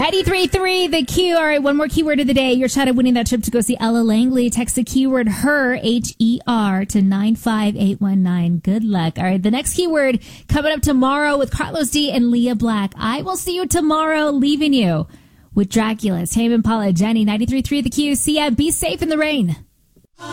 93.3, the Q. All right, one more keyword of the day. Your shot at winning that trip to go see Ella Langley. Text the keyword HER, H-E-R, to 95819. Good luck. All right, the next keyword coming up tomorrow with Carlos D and Leah Black. I will see you tomorrow, leaving you with Dracula. Tame Impala, Jenny, 93.3, the Q. See ya. Be safe in the rain.